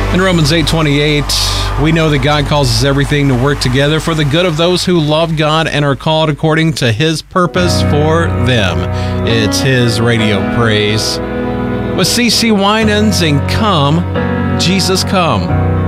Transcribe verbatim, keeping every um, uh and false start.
In Romans eight twenty-eight, we know that God causes everything to work together for the good of those who love God and are called according to His purpose for them. It's His radio praise with C C Winans and Come, Jesus Come.